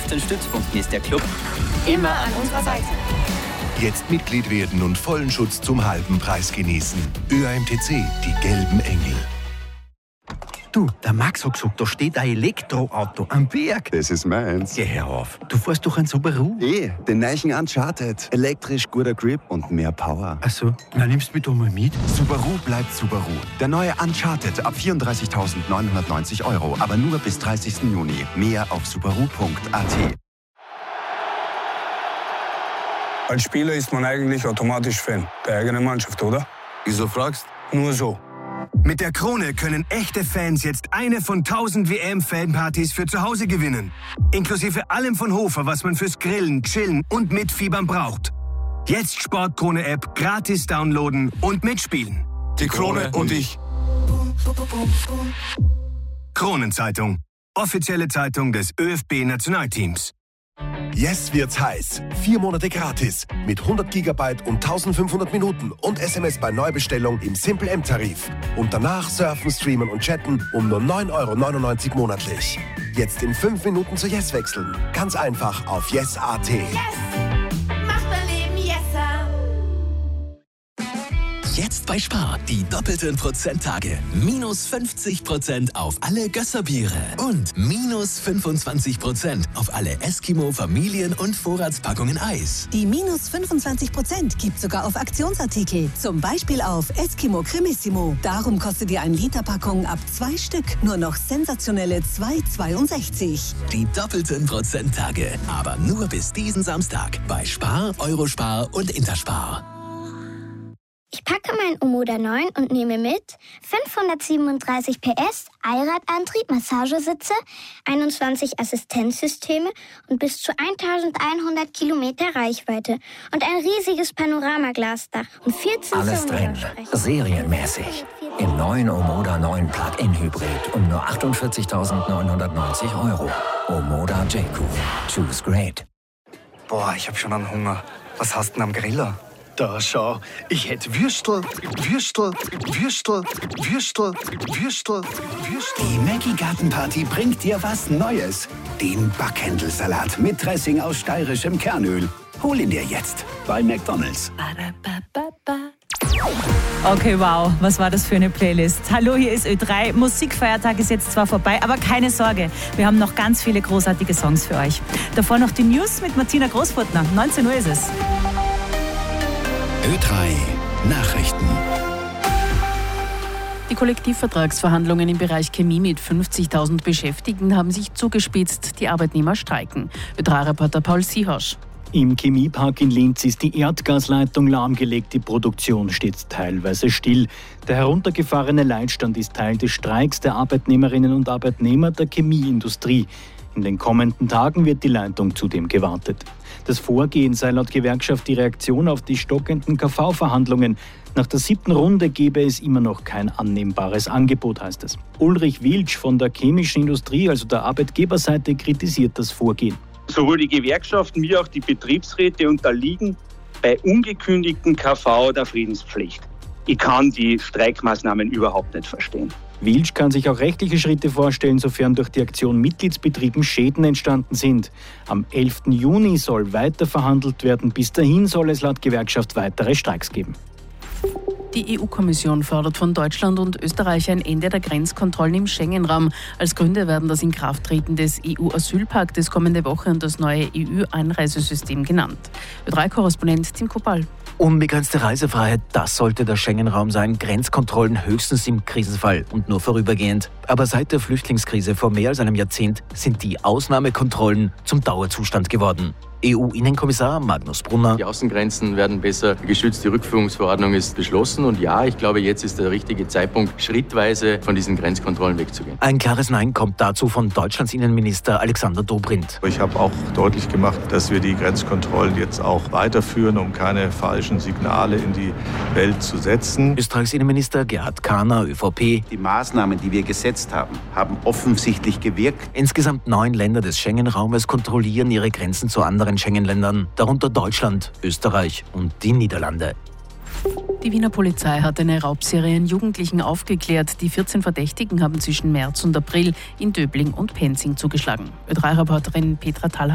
15stützpunkten ist der Club immer an unserer Seite. Jetzt Mitglied werden und vollen Schutz zum halben Preis genießen. ÖAMTC, die gelben Engel. Du, der Max hat gesagt, da steht ein Elektroauto am Berg. Das ist meins. Geh her auf. Du fährst doch ein Subaru. Den neuen Uncharted. Elektrisch, guter Grip und mehr Power. Ach so, na nimmst du mich doch mal mit. Subaru bleibt Subaru. Der neue Uncharted ab 34.990 €, aber nur bis 30. Juni. Mehr auf subaru.at. Als Spieler ist man eigentlich automatisch Fan der eigenen Mannschaft, oder? Wieso fragst? Nur so. Mit der Krone können echte Fans jetzt eine von 1000 WM-Fanpartys für zu Hause gewinnen. Inklusive allem von Hofer, was man fürs Grillen, Chillen und Mitfiebern braucht. Jetzt Sportkrone-App gratis downloaden und mitspielen. Die Krone und ich. Kronenzeitung. Offizielle Zeitung des ÖFB-Nationalteams. Yes wird's heiß. 4 Monate gratis. Mit 100 GB und 1500 Minuten und SMS bei Neubestellung im Simple M-Tarif. Und danach surfen, streamen und chatten um nur 9,99 € monatlich. Jetzt in 5 Minuten zu Yes wechseln. Ganz einfach auf yes.at. Yes! Macht dein Leben yesser! Jetzt bei Spar die doppelten Prozenttage. Minus 50% auf alle Gösserbiere und minus 25% auf alle Eskimo Familien- und Vorratspackungen Eis. Die minus 25% gibt sogar auf Aktionsartikel. Zum Beispiel auf Eskimo Cremissimo. Darum kostet die 1-Liter-Packung ab 2 Stück nur noch sensationelle 2,62. Die doppelten Prozenttage. Aber nur bis diesen Samstag bei Spar, Eurospar und Interspar. Ich packe mein Omoda 9 und nehme mit 537 PS, Allradantrieb, Massagesitze, 21 Assistenzsysteme und bis zu 1100 Kilometer Reichweite und ein riesiges Panoramaglasdach und 14 Alles drin, serienmäßig. Im neuen Omoda 9 Plug-in Hybrid um nur 48.990 €. Omoda J-Cool. Choose great. Boah, ich hab schon einen Hunger. Was hast du denn am Griller? Da schau, ich hätte Würstel. Die Maggi Gartenparty bringt dir was Neues. Den Backhändelsalat mit Dressing aus steirischem Kernöl. Hol ihn dir jetzt bei McDonald's. Okay, wow, was war das für eine Playlist? Hallo, hier ist Ö3. Musikfeiertag ist jetzt zwar vorbei, aber keine Sorge, wir haben noch ganz viele großartige Songs für euch. Davor noch die News mit Martina Großfurtner. 19 Uhr ist es. Ö3 Nachrichten. Die Kollektivvertragsverhandlungen im Bereich Chemie mit 50.000 Beschäftigten haben sich zugespitzt. Die Arbeitnehmer streiken. Ö3-Reporter Paul Siehosch. Im Chemiepark in Linz ist die Erdgasleitung lahmgelegt, die Produktion steht teilweise still. Der heruntergefahrene Leitstand ist Teil des Streiks der Arbeitnehmerinnen und Arbeitnehmer der Chemieindustrie. In den kommenden Tagen wird die Leitung zudem gewartet. Das Vorgehen sei laut Gewerkschaft die Reaktion auf die stockenden KV-Verhandlungen. Nach der 7. Runde gebe es immer noch kein annehmbares Angebot, heißt es. Ulrich Wiltsch von der chemischen Industrie, also der Arbeitgeberseite, kritisiert das Vorgehen. Sowohl die Gewerkschaften wie auch die Betriebsräte unterliegen bei ungekündigten KV der Friedenspflicht. Ich kann die Streikmaßnahmen überhaupt nicht verstehen. Wiltsch kann sich auch rechtliche Schritte vorstellen, sofern durch die Aktion Mitgliedsbetrieben Schäden entstanden sind. Am 11. Juni soll weiter verhandelt werden. Bis dahin soll es laut Gewerkschaft weitere Streiks geben. Die EU-Kommission fordert von Deutschland und Österreich ein Ende der Grenzkontrollen im Schengen-Raum. Als Gründe werden das Inkrafttreten des EU-Asylpaktes kommende Woche und das neue EU-Einreisesystem genannt. Ö3-Korrespondent Tim Kopal. Unbegrenzte Reisefreiheit, das sollte der Schengen-Raum sein. Grenzkontrollen höchstens im Krisenfall und nur vorübergehend. Aber seit der Flüchtlingskrise vor mehr als einem Jahrzehnt sind die Ausnahmekontrollen zum Dauerzustand geworden. EU-Innenkommissar Magnus Brunner. Die Außengrenzen werden besser geschützt, die Rückführungsverordnung ist beschlossen und ja, ich glaube, jetzt ist der richtige Zeitpunkt, schrittweise von diesen Grenzkontrollen wegzugehen. Ein klares Nein kommt dazu von Deutschlands Innenminister Alexander Dobrindt. Ich habe auch deutlich gemacht, dass wir die Grenzkontrollen jetzt auch weiterführen, um keine falschen Signale in die Welt zu setzen. Österreichs Innenminister Gerhard Kahner, ÖVP. Die Maßnahmen, die wir gesetzt haben, haben offensichtlich gewirkt. Insgesamt 9 Länder des Schengen-Raumes kontrollieren ihre Grenzen zu anderen Schengen-Ländern, darunter Deutschland, Österreich und die Niederlande. Die Wiener Polizei hat eine Raubserie an Jugendlichen aufgeklärt. Die 14 Verdächtigen haben zwischen März und April in Döbling und Penzing zugeschlagen. Ö3-Reporterin Petra Thalhammer.